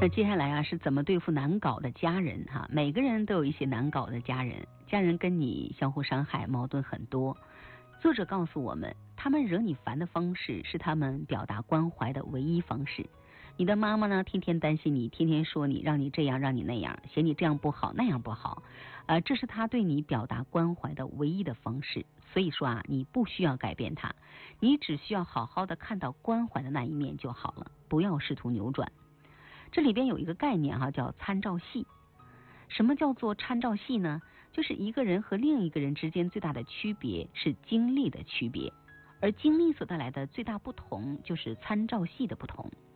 那接下来啊，是怎么对付难搞的家人哈？每个人都有一些难搞的家人，家人跟你相互伤害，矛盾很多。作者告诉我们，他们惹你烦的方式是他们表达关怀的唯一方式。你的妈妈呢，天天担心你，天天说你，让你这样，让你那样，嫌你这样不好，那样不好，这是他对你表达关怀的唯一的方式。所以说啊，你不需要改变他，你只需要好好的看到关怀的那一面就好了，不要试图扭转。这里边有一个概念哈，叫参照系。什么叫做参照系呢？就是一个人和另一个人之间最大的区别是经历的区别，而经历所带来的最大不同就是参照系的不同。